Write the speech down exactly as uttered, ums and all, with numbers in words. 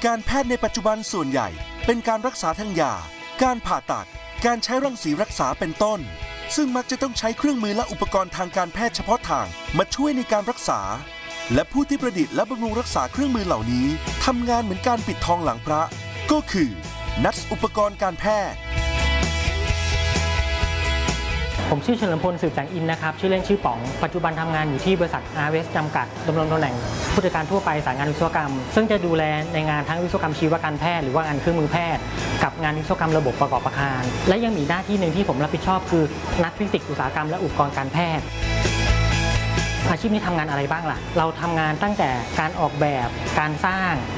การแพทย์ในปัจจุบันส่วนใหญ่เป็นการรักษาทางยาการผ่าตัดการใช้รังสีรักษาเป็นต้นซึ่งมักจะต้องใช้เครื่องมือและอุปกรณ์ทางการแพทย์เฉพาะทางมาช่วยในการรักษาและผู้ที่ประดิษฐ์และบำรุงรักษาเครื่องมือเหล่านี้ทำงานเหมือนการปิดทองหลังพระก็คือนัทอุปกรณ์การแพทย์ผมชื่อเฉลิมพลสืบแสงอินนะครับชื่อเล่นชื่อป๋องปัจจุบันทำงานอยู่ที่บริษัท อาร์ เอส จำกัดดำรงตำแหน่งผู้จัดการทั่วไปสายงานวิศวกรรมซึ่งจะดูแลในงานทั้งวิศวกรรมชีวการแพทย์หรือว่างานเครื่องมือแพทย์กับงานวิศวกรรมระบบประกอบอาคารและยังมีหน้าที่หนึ่งที่ผมรับผิดชอบคือนักฟิสิกส์อุตสาหกรรมและอุปกรณ์การแพทย์อาชีพนี้ทำงานอะไรบ้างล่ะเราทำงานตั้งแต่การออกแบบการสร้าง